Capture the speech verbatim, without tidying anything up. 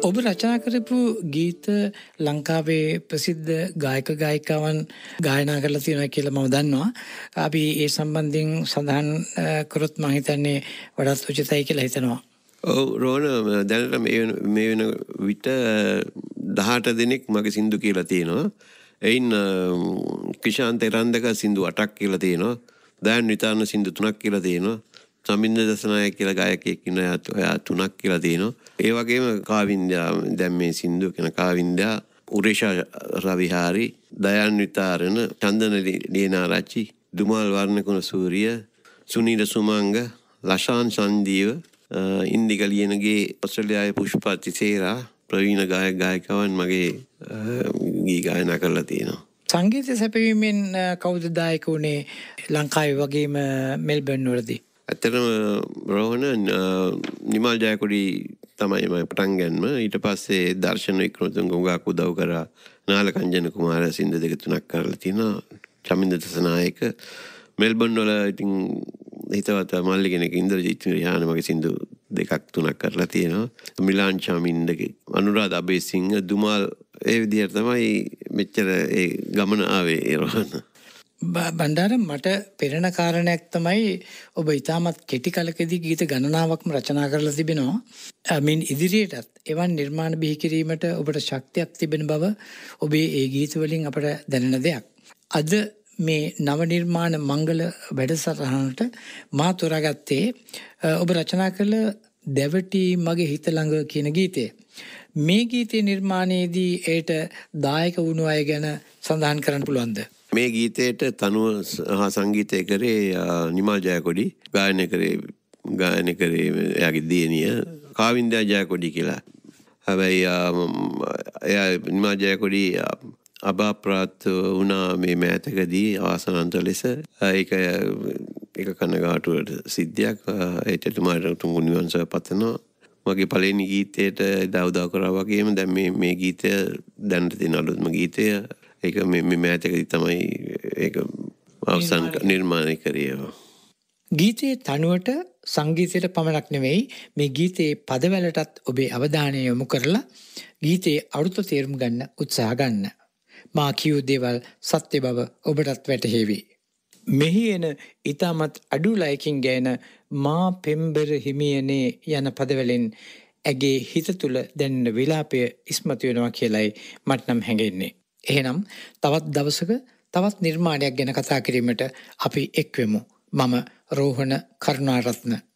ඔබ රචනා කරපු ගීත ලංකාවේ ප්‍රසිද්ධ ගායක ගායිකාවන් ගායනා කරලා තියෙනවා කියලා මම දන්නවා. අපි ඒ සම්බන්ධයෙන් සඳහන් කරොත් මම හිතන්නේ වඩාත් උචිතයි කියලා හිතනවා. ඔව් රෝහණ දැනට මේ මේ වෙන විට දහඅට දෙනෙක් මගේ සින්දු කියලා තියෙනවා. එයින් කිෂාන්ත එරන්දක සින්දු අටක් කියලා තියෙනවා. දයන් විතාන සින්දු තුනක් කියලා තියෙනවා. සමින්ද දසනායක කියලා ගායකයෙක් ඉන්නවා. එයා තුනක් කියලා තියෙනවා. ඒ වගේම කාවින්දා දැන් මේ සින්දු කියන කාවින්දා උරේෂා රවිහාරි දයන් විතාරණ චන්දන ලියනාරච්චි දුමාල් වර්ණකුණ සූරිය සුනීල සුමංග ලෂාන් සංදීව ඉන්දික ලියනගේ ඔස්ට්‍රේලියාවේ පුෂ්පා තිසේරා ප්‍රවීණ ගායක ගායිකාවන් මගේ ගී ගායනා කරලා තියෙනවා. සංගීත සැපයීමෙන් කවුද දායක වුණේ ලංකාවේ වගේම මෙල්බර්න් වලදී? ඇත්තටම රෝහණ නිමල් ජයකොඩි තමයි මම පටන් ගන්නම. ඊට පස්සේ දර්ශන වික්‍රමතුංග උගාක් උදව් කරා. නාල කංජන කුමාර සින්දු දෙක තුනක් කරලා තිනවා. චමින්ද දසනායක මෙල්බර්න් වල ඉතින් හිතවත් මල්ලි කෙනෙක් ඉන්ද්‍රජිත් යාන මගේ සින්දු දෙකක් තුනක් කරලා තියෙනවා. මිලාන් චමින්දගේ අනුරාධ අබේසිංහ දුමාල් ඒ විදිහට තමයි මෙච්චර ඒ ගමන ආවේ රෝහණ. බණ්ඩාර මට පෙරණ කාරණයක් තමයි ඔබ ඉතාමත් කෙටි කලකදී ගීත ගණනාවක්ම රචනා කරලා තිබෙනවා. මින් ඉදිරියටත් එවන් නිර්මාණ බිහි කිරීමට ඔබට ශක්තියක් තිබෙන බව ඔබේ ඒ ගීත වලින් අපට දැනෙන දෙයක්. අද මේ නව නිර්මාණ මංගල වැඩසටහනට මා තෝරාගත්තේ ඔබ රචනා කළ දැවටි මගේ හිත ළඟ කියන ගීතය. මේ ගීතේ නිර්මාණයේදී ඒට දායක වුණු අය ගැන සඳහන් කරන්න පුළුවන්ද? මේ ගීතයට තනුව හා සංගීතය කරේ නිමල් ජයකොඩි, ගායනය කරේ ගායනය කරේ එයාගේ දියණිය කාවින්දා ජයකොඩි කියලා. හැබැයි එයා නිමල් ජයකොඩි අභාප්‍රාප්ත වුණා මේ මෑතකදී අවසානාන්ත ලෙස. ඒක ඒක කනගාටුවට සිද්ධියක්. ඒට තුමාට උතුම් නිවන් සුව පතනවා. මගේ පළවෙනි ගීතයට දව් දව් කරා වගේම දැන් මේ මේ ගීතය දැනට තියෙන අලුත්ම ගීතය. ඒක මේ මේ මෑතකදී තමයි ඒක අවසන් නිර්මාණය කරේ. ගීතයේ තනුවට සංගීතයට පමණක් නෙවෙයි මේ ගීතයේ පදවලටත් ඔබේ අවධානය යොමු කරලා ගීතයේ අරුත තේරුම් ගන්න උත්සාහ ගන්න. මා කියූ දේවල් සත්‍ය බව ඔබටත් වැටහෙවි. මෙහි එන ඊටමත් අඩු ලයකින් ගෑන මා පෙම්බර හිමියනේ යන පදවලින් ඇගේ හිත තුළ දැනෙන විලාපය ඉස්මතු වෙනවා කියලයි මට නම් හැඟෙන්නේ. එහෙනම් තවත් දවසක තවත් නිර්මාණයක් ගැන කතා කිරීමට අපි එක්වෙමු. මම රෝහණ කරුණාරත්න.